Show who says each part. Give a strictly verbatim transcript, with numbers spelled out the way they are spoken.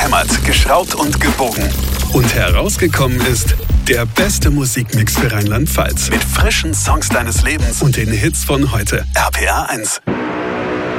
Speaker 1: Heimat, geschraubt und gebogen. Und herausgekommen ist der beste Musikmix für Rheinland-Pfalz. Mit frischen Songs deines Lebens und den Hits von heute. R P R eins.